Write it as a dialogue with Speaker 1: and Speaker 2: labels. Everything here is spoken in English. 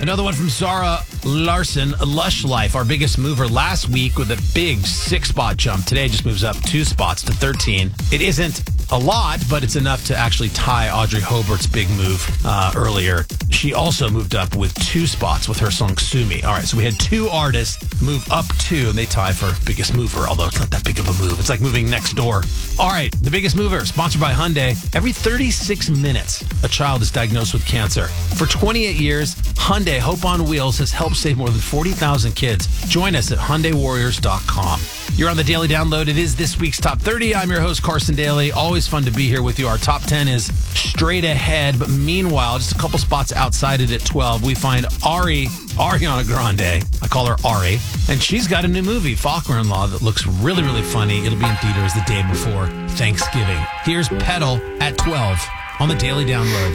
Speaker 1: Another one from Zara Larson, Lush Life, our biggest mover last week with a big 6-spot jump. Today just moves up 2 spots to 13. It isn't a lot, but it's enough to actually tie Audrey Hobart's big move earlier. She also moved up with 2 spots with her song Sue Me. All right, so we had 2 artists move up 2, and they tie for biggest mover, although it's not that big of a move. It's like moving next door. All right, the biggest mover, sponsored by Hyundai. Every 36 minutes, a child is diagnosed with cancer. For 28 years, Hyundai Hope on Wheels has helped save more than 40,000 kids. Join us at HyundaiWarriors.com. You're on the Daily Download. It is this week's Top 30. I'm your host, Carson Daly. Always fun to be here with you. Our top 10 is straight ahead. But meanwhile, just a couple spots outside it at 12, we find Ariana Grande. I call her Ari. And she's got a new movie, Faulkner-in-Law, that looks really, really funny. It'll be in theaters the day before Thanksgiving. Here's Pedal at 12 on the Daily Download.